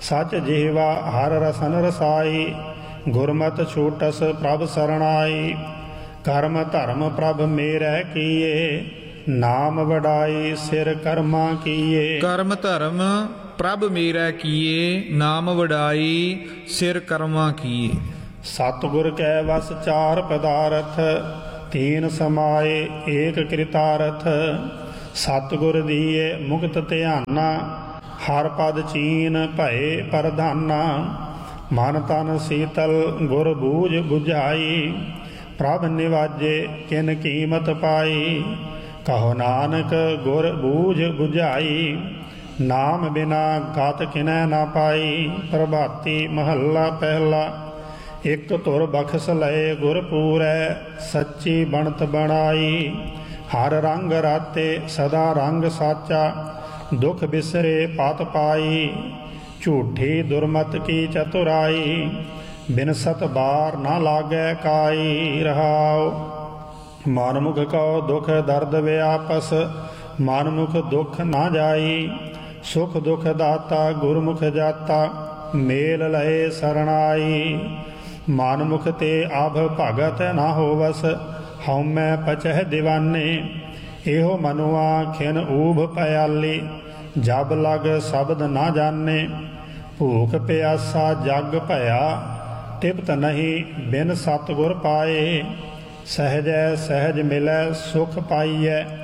सच जिह्वा हर रसन रसाई, गुरमत छूटस प्रभ सरणाई। कर्म धर्म प्रभ मेरै किए, नाम वडाई सिर कर्मा किए। कर्म धर्म प्रभ मेरै किए, नाम वडाई सिर कर्मा किए। सतगुर कै वस चार पदारथ, तीन समाए एक कृतारथ। सतगुर दिए मुक्त ध्याना, हर पद चीन भये परधाना। मन तन शीतल गुर बूझ बुझाई, प्रभ निवाजे किन कीमत पाई। कहो नानक गुर बूझ बुझाई, नाम बिना गत किनै ना पाई। प्रभाती महला पहला, एक धुर बख्श लए गुर पूरै, सच्ची बनत बनाई। हर रंग राते सदा रंग साचा, दुख बिसरे पत पाई। झूठी दुरमत की चतुराई, बिन सत बार ना लागै काई। रहाओ मनमुख कहो दुख दर्द व्यापस, मनमुख दुख ना जाई। सुख दुख दाता गुरमुख जाता, मेल लए सरणाई। मनमुख ते आभ भगत ना होवस, हउमै पचह दीवाने। एहो मनुआ खिन ऊभ पयाली, जब लग शब्द ना जाने। भूख प्यासा जग भया, तिपत नहीं बिन सतगुर पाए। सहजै सहज मिलै सुख पाइयै,